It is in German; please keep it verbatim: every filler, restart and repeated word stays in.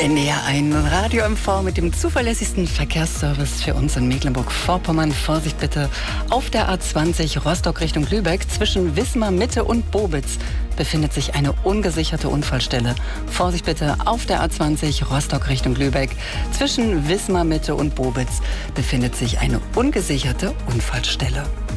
N D R eins Radio M V mit dem zuverlässigsten Verkehrsservice für uns in Mecklenburg-Vorpommern. Vorsicht bitte auf der A zwanzig Rostock Richtung Lübeck. Zwischen Wismar Mitte und Bobitz befindet sich eine ungesicherte Unfallstelle. Vorsicht bitte auf der A zwanzig Rostock Richtung Lübeck. Zwischen Wismar Mitte und Bobitz befindet sich eine ungesicherte Unfallstelle.